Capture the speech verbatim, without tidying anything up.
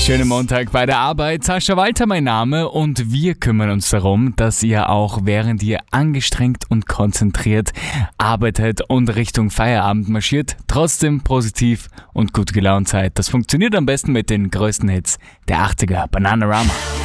Schönen Montag bei der Arbeit. Sascha Walter mein Name und wir kümmern uns darum, dass ihr auch während ihr angestrengt und konzentriert arbeitet und Richtung Feierabend marschiert, trotzdem positiv und gut gelaunt seid. Das funktioniert am besten mit den größten Hits der achtziger. Bananarama.